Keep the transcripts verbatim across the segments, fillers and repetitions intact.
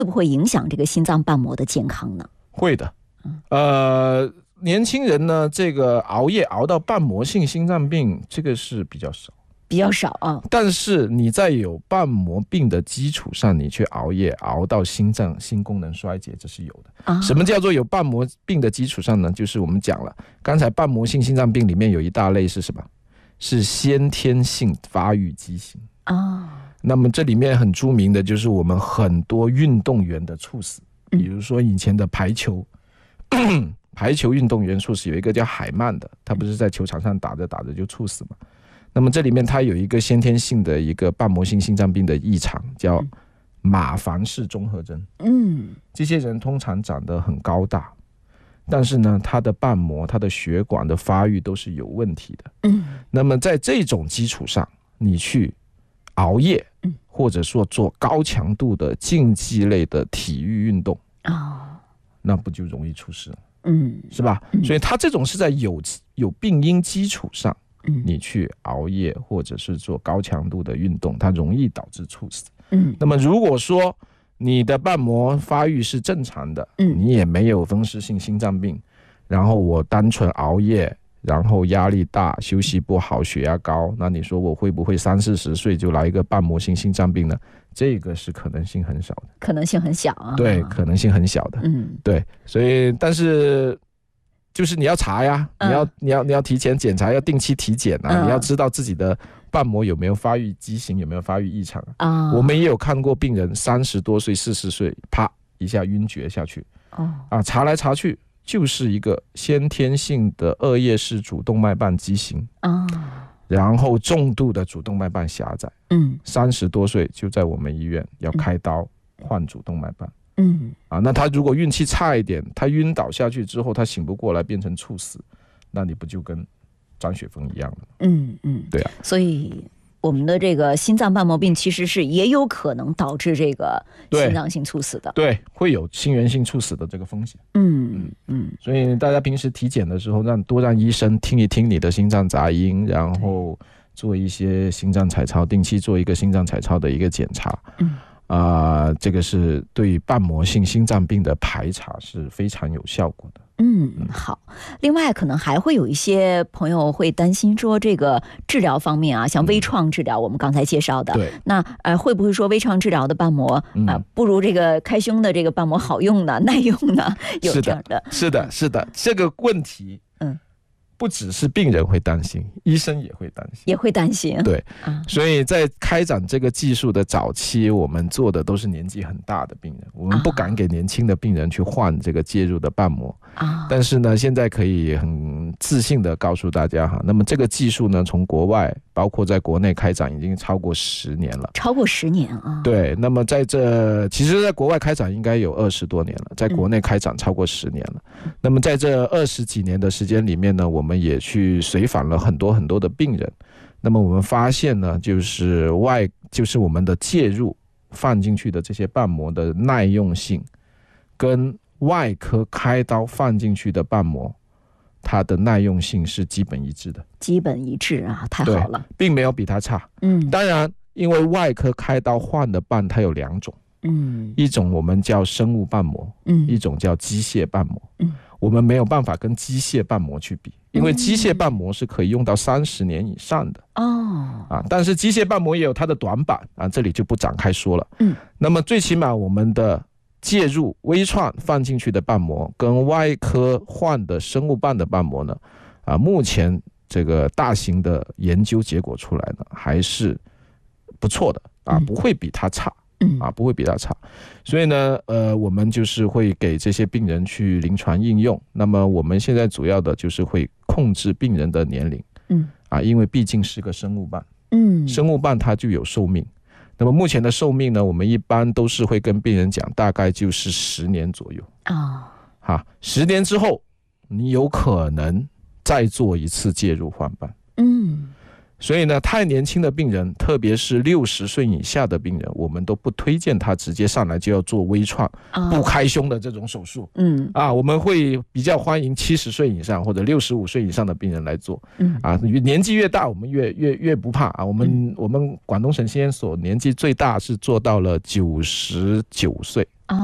会不会影响这个心脏瓣膜的健康呢？ 会的。呃，年轻人呢，这个熬夜熬到瓣膜性心脏病，这个是比较少。 比较少啊， 但是你在有瓣膜病的基础上，你去熬夜熬到心脏心功能衰竭，这是有的。啊、什么叫做有瓣膜病的基础上呢？就是我们讲了，刚才瓣膜性心脏病里面有一大类是什么？是先天性发育畸形啊。那么这里面很著名的就是我们很多运动员的猝死，比如说以前的排球，嗯、排球运动员猝死，有一个叫海曼的，他不是在球场上打着打着就猝死吗？那么这里面它有一个先天性的一个瓣膜性心脏病的异常，叫马凡氏综合征。嗯，这些人通常长得很高大，但是呢，他的瓣膜、他的血管的发育都是有问题的。嗯，那么在这种基础上，你去熬夜，或者说做高强度的竞技类的体育运动，哦，那不就容易出事了？嗯，是吧？所以他这种是在有有病因基础上。你去熬夜或者是做高强度的运动，它容易导致猝死。嗯，那么如果说你的瓣膜发育是正常的，嗯，你也没有风湿性心脏病，然后我单纯熬夜，然后压力大，休息不好，血压高，那你说我会不会三四十岁就来一个瓣膜性心脏病呢？这个是可能性很少的， 可能性很小啊。 对，可能性很小的。嗯，对，所以但是。就是你要查呀，你要、嗯、你要你要提前检查，要定期体检啊、嗯，你要知道自己的瓣膜有没有发育畸形，有没有发育异常啊。我们也有看过病人三十多岁、四十岁，啪一下晕厥下去，哦啊，查来查去就是一个先天性的二叶式主动脉瓣畸形啊，然后重度的主动脉瓣狭窄，嗯，三十多岁就在我们医院要开刀换主动脉瓣。嗯啊，那他如果运气差一点，他晕倒下去之后，他醒不过来，变成猝死，那你不就跟张雪峰一样了？嗯嗯，对啊。 所以我们的这个心脏瓣膜病其实是也有可能导致这个心脏性猝死的， 对，对，会有心源性猝死的这个风险。嗯嗯嗯，所以大家平时体检的时候，让多让医生听一听你的心脏杂音，然后做一些心脏彩超，定期做一个心脏彩超的一个检查。嗯。啊、呃，这个是对瓣膜性心脏病的排查是非常有效果的。 嗯，好。另外，可能还会有一些朋友会担心说，这个治疗方面啊，像微创治疗，我们刚才介绍的， 对， 那呃，会不会说微创治疗的瓣膜啊、呃嗯，不如这个开胸的这个瓣膜好用呢、耐用呢？有这样的， 是的，是的，这个问题，嗯。不只是病人会担心，医生也会担心， 也会担心。 对，啊、所以在开展这个技术的早期，我们做的都是年纪很大的病人，我们不敢给年轻的病人去换这个介入的瓣膜。啊、但是呢，现在可以很自信的告诉大家哈，那么这个技术呢，从国外包括在国内开展已经超过十年了， 超过十年啊。 对，那么在这其实，在国外开展应该有二十多年了，在国内开展超过十年了。嗯、那么在这二十几年的时间里面呢，我们我们也去随访了很多很多的病人，那么我们发现呢，就是外就是我们的介入放进去的这些瓣膜的耐用性，跟外科开刀放进去的瓣膜，它的耐用性是基本一致的。 基本一致啊，太好了， 并没有比它差。嗯，当然，因为外科开刀换的瓣它有两种，嗯，一种我们叫生物瓣膜，嗯，一种叫机械瓣膜，嗯。我们没有办法跟机械瓣膜去比，因为机械瓣膜是可以用到三十年以上的哦啊，但是机械瓣膜也有它的短板啊，这里就不展开说了。嗯，那么最起码我们的介入微创放进去的瓣膜跟外科换的生物瓣的瓣膜呢，啊，目前这个大型的研究结果出来呢，还是不错的啊，不会比它差。啊，不会比它差，所以呢，呃，我们就是会给这些病人去临床应用。那么我们现在主要的就是会控制病人的年龄，嗯，啊，因为毕竟是个生物瓣，嗯，生物瓣它就有寿命。那么目前的寿命呢，我们一般都是会跟病人讲，大概就是十年左右啊，哈，十年之后，你有可能再做一次介入换瓣，嗯。所以呢，太年轻的病人，特别是六十岁以下的病人，我们都不推荐他直接上来就要做微创、哦、不开胸的这种手术。嗯，啊，我们会比较欢迎七十岁以上或者六十五岁以上的病人来做。嗯，啊，年纪越大，我们越越越不怕啊。我们、嗯、我们广东省心研所年纪最大是做到了九十九岁。哦，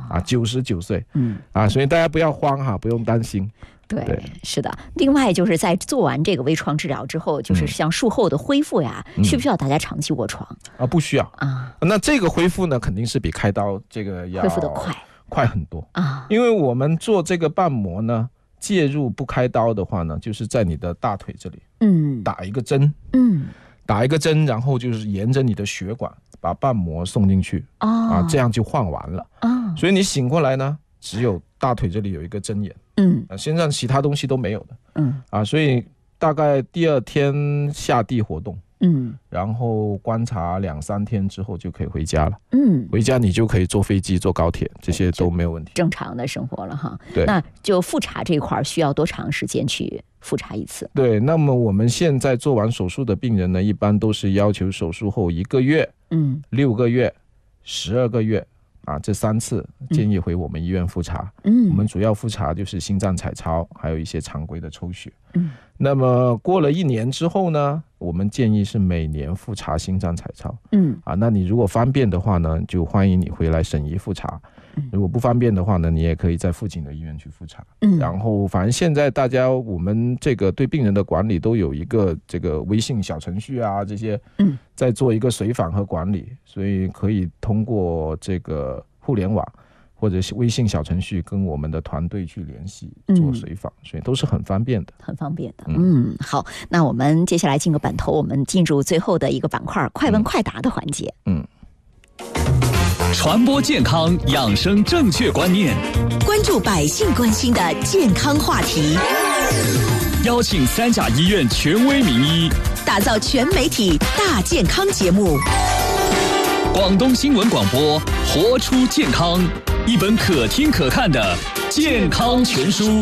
啊，九十九岁， 嗯啊，所以大家不要慌哈，不用担心。 对， 对是的。另外就是在做完这个微创治疗之后，就是像术后的恢复呀， 嗯、 需不需要大家长期卧床啊？不需要啊。 那这个恢复呢，肯定是比开刀这个要恢复的快， 快很多啊。 因为我们做这个瓣膜呢，介入不开刀的话呢，就是在你的大腿这里， 嗯， 打一个针， 嗯， 打一个针，然后就是沿着你的血管把瓣膜送进去， 哦、 啊，这样就换完了。 哦、 所以你醒过来呢，只有大腿这里有一个针眼。 嗯， 啊，身上其他东西都没有的， 嗯， 啊，所以大概第二天下地活动， 嗯， 然后观察两三天之后就可以回家了， 嗯， 回家你就可以坐飞机、坐高铁，这些都没有问题， 正常的生活了哈。 对， 那就复查这一块需要多长时间去复查一次？ 对，那么我们现在做完手术的病人呢，一般都是要求手术后一个月、 嗯， 六个月、十二个月。啊，这三次建议回我们医院复查。 嗯， 我们主要复查就是心脏彩超，还有一些常规的抽血。 嗯， 那么过了一年之后呢，我们建议是每年复查心脏彩超。 嗯， 啊，那你如果方便的话呢，就欢迎你回来省医复查。如果不方便的话呢，你也可以在附近的医院去复查。 嗯， 然后反正现在大家我们这个对病人的管理都有一个这个微信小程序啊，这些， 嗯， 在做一个随访和管理，所以可以通过这个互联网或者是微信小程序跟我们的团队去联系做随访，嗯，所以都是很方便的， 很方便的。嗯，好，那我们接下来进个版头，我们进入最后的一个板块——快问快答的环节。 嗯。 传播健康养生正确观念， 关注百姓关心的健康话题， 邀请三甲医院权威名医， 打造全媒体大健康节目。 广东新闻广播，活出健康，一本可听可看的健康全书。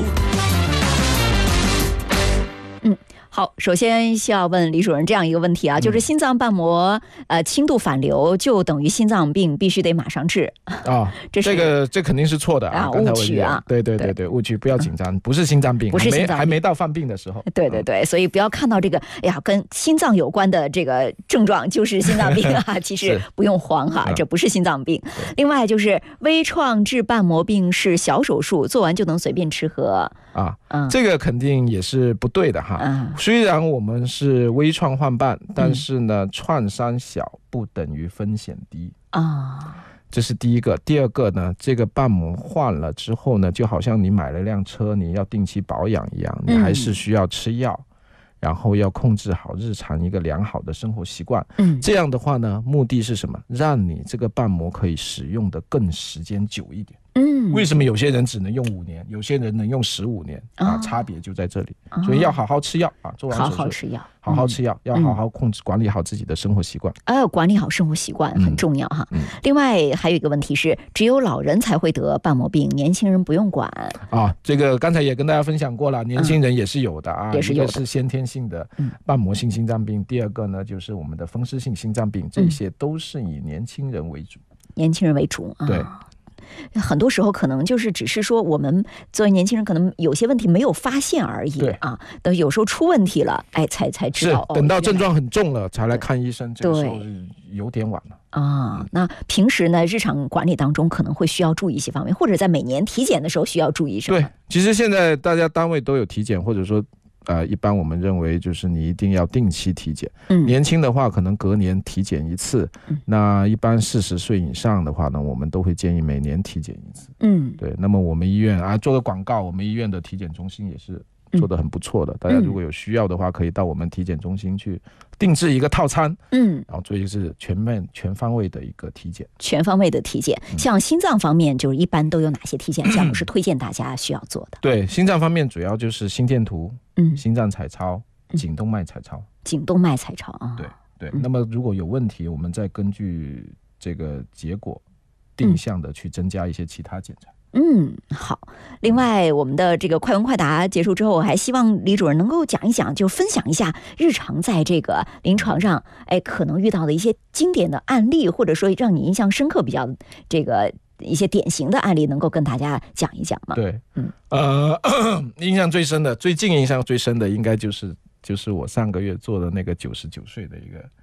好，首先需要问李主任这样一个问题啊，就是心脏瓣膜呃轻度反流就等于心脏病，必须得马上治啊？这这个这肯定是错的啊， 误区啊！ 对对对对，误区，不要紧张，不是心脏病， 不是心脏病， 还没到犯病的时候。 对对对，所以不要看到这个，哎呀，跟心脏有关的这个症状就是心脏病啊，其实不用慌哈，这不是心脏病。另外就是微创治瓣膜病是小手术，做完就能随便吃喝啊，嗯，这个肯定也是不对的哈。嗯，虽然我们是微创换瓣，但是呢，嗯，创伤小不等于风险低啊。这是第一个。第二个呢，这个瓣膜换了之后呢，就好像你买了辆车，你要定期保养一样，你还是需要吃药，嗯，然后要控制好日常一个良好的生活习惯。嗯，这样的话呢，目的是什么？让你这个瓣膜可以使用的更时间久一点。嗯，为什么有些人只能用五年，有些人能用十五年啊？差别就在这里，所以要好好吃药啊！做完手术好好吃药， 好好吃药，要好好控制管理好自己的生活习惯。 呃，管理好生活习惯很重要哈。另外还有一个问题是，只有老人才会得瓣膜病，年轻人不用管啊。这个刚才也跟大家分享过了，年轻人也是有的啊， 也是有的， 一个是先天性的瓣膜性心脏病，第二个呢就是我们的风湿性心脏病，这些都是以年轻人为主， 年轻人为主啊。 对。 很多时候可能就是只是说我们作为年轻人可能有些问题没有发现而已啊，等有时候出问题了，哎，才才知道， 是等到症状很重了才来看医生，这个时候有点晚了啊。嗯，那平时呢，日常管理当中可能会需要注意一些方面，或者在每年体检的时候需要注意什么？ 对，其实现在大家单位都有体检，或者说呃，一般我们认为就是你一定要定期体检。嗯，年轻的话可能隔年体检一次。嗯，那一般四十岁以上的话呢，我们都会建议每年体检一次。嗯，对。那么我们医院啊，做个广告，我们医院的体检中心也是做得很不错的。嗯，大家如果有需要的话，可以到我们体检中心去定制一个套餐。嗯，然后做一个是全面全方位的一个体检。 全方位的体检，嗯，像心脏方面，就是一般都有哪些体检项目是推荐大家需要做的？ 对，心脏方面主要就是心电图。嗯，心脏彩超、颈动脉彩超、 颈动脉彩超啊， 对对。嗯，那么如果有问题，我们再根据这个结果定向的去增加一些其他检查。 嗯，好。另外，我们的这个快问快答结束之后，我还希望李主任能够讲一讲，就分享一下日常在这个临床上，哎，可能遇到的一些经典的案例，或者说让你印象深刻、比较这个。一些典型的案例能够跟大家讲一讲吗？ 对，嗯，呃，印象最深的，最近印象最深的，应该就是就是我上个月做的那个九十九岁的一个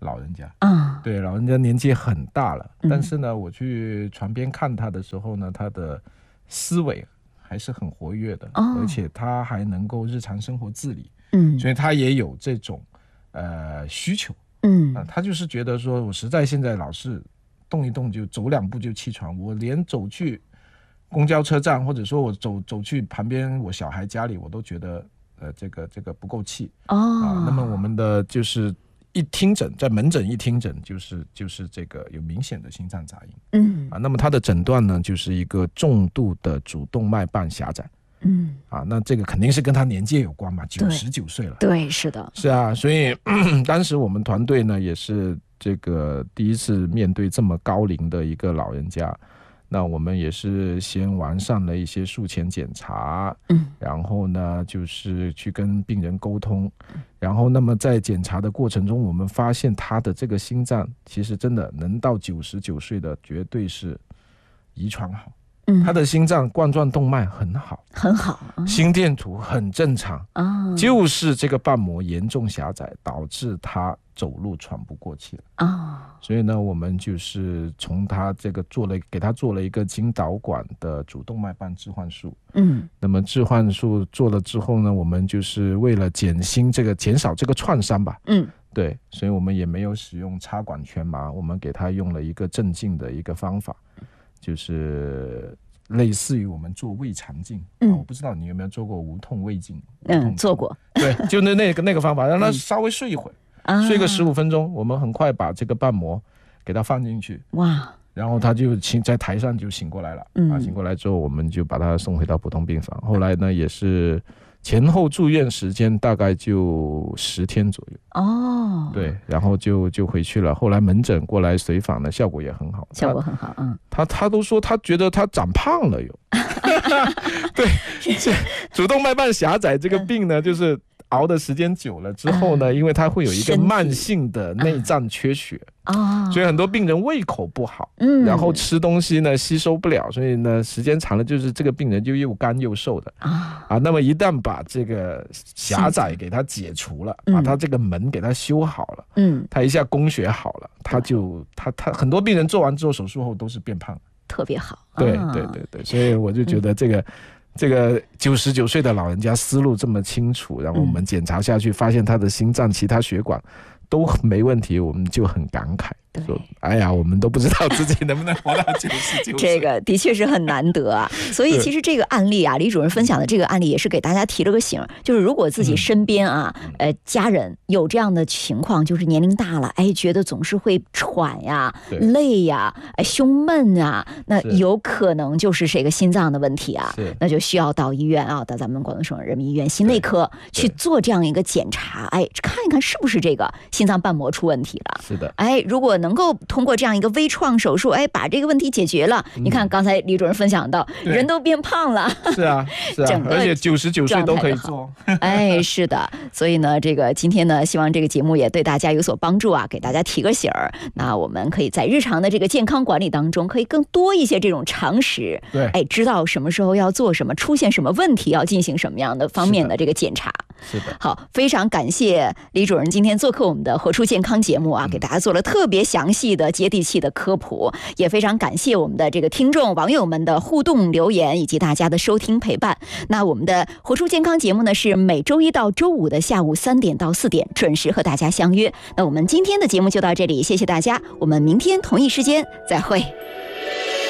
老人家啊， 对，老人家年纪很大了， 嗯、 但是呢，我去床边看他的时候呢，他的思维还是很活跃的， 哦、 而且他还能够日常生活自理， 嗯， 所以他也有这种呃需求， 嗯、 呃，他就是觉得说我实在现在老是动一动就走两步就起床，我连走去公交车站，或者说我走走去旁边我小孩家里，我都觉得呃这个这个不够气哦、 啊。那么我们的就是一听诊，在门诊一听诊，就是就是这个有明显的心脏杂音， 嗯啊，那么他的诊断呢，就是一个重度的主动脉瓣狭窄， 嗯啊，那这个肯定是跟他年纪有关嘛，九十九岁了， 对，是的， 是啊，所以当时我们团队呢也是这个第一次面对这么高龄的一个老人家。那我们也是先完善了一些术前检查， 嗯， 然后呢，就是去跟病人沟通，然后那么在检查的过程中，我们发现他的这个心脏其实真的能到九十九岁的，绝对是遗传好， 嗯， 他的心脏冠状动脉很好， 很好，嗯、 心电图很正常， 啊， 就是这个瓣膜严重狭窄，导致他走路喘不过气了啊， 所以呢，我们就是从他这个做了给他做了一个经导管的主动脉瓣置换术。 嗯， 那么置换术做了之后呢，我们就是为了减轻这个减少这个创伤吧。 嗯， 对，所以我们也没有使用插管全麻，我们给他用了一个镇静的一个方法，就是类似于我们做胃肠镜。嗯、啊，我不知道你有没有做过无痛胃镜？ 嗯，做过。 对，就那那个那个方法，让他稍微睡一会儿。嗯睡个十五分钟，我们很快把这个瓣膜给它放进去， 哇！ 然后他就在台上就醒过来了，嗯、啊，醒过来之后，我们就把他送回到普通病房。后来呢，也是前后住院时间大概就十天左右。哦，对，然后就就回去了。后来门诊过来随访呢，效果也很好， 效果很好，嗯， 他他都说他觉得他长胖了有，对，这主动脉瓣狭窄这个病呢，就是。熬的时间久了之后呢，因为它会有一个慢性的内脏缺血啊，所以很多病人胃口不好，嗯，然后吃东西呢吸收不了，所以呢时间长了就是这个病人就又干又瘦的啊啊。那么一旦把这个狭窄给它解除了，把它这个门给它修好了，嗯，它一下供血好了，他就他他很多病人做完之后手术后都是变胖， 特别好。 对对对对，所以我就觉得这个。这个九十九岁的老人家思路这么清楚，然后我们检查下去，发现他的心脏其他血管都没问题，我们就很感慨，说：“哎呀，我们都不知道自己能不能活到九十九岁。” 这个的确是很难得啊。所以其实这个案例啊，李主任分享的这个案例也是给大家提了个醒，就是如果自己身边啊，嗯、呃，家人有这样的情况，就是年龄大了，哎，觉得总是会喘呀、累呀、哎，胸闷啊，那有可能就是这个心脏的问题啊，那就需要到医院啊，到咱们广东省人民医院心内科去做这样一个检查，哎，看一看是不是这个心脏瓣膜出问题了。 是的， 哎，如果能够通过这样一个微创手术，哎，把这个问题解决了，嗯、你看刚才李主任分享到，人都变胖了， 是啊，是啊，而且九十九岁都可以做。 哎，是的，所以呢，这个今天呢，希望这个节目也对大家有所帮助啊，给大家提个醒儿。那我们可以在日常的这个健康管理当中，可以更多一些这种常识， 对， 哎，知道什么时候要做什么，出现什么问题要进行什么样的方面的这个检查。 是的， 好，非常感谢李主任今天做客我们的《活出健康》节目啊，给大家做了特别详细的、接地气的科普，也非常感谢我们的这个听众网友们的互动留言以及大家的收听陪伴。那我们的《活出健康》节目呢，是每周一到周五的下午三点到四点准时和大家相约。那我们今天的节目就到这里，谢谢大家，我们明天同一时间再会。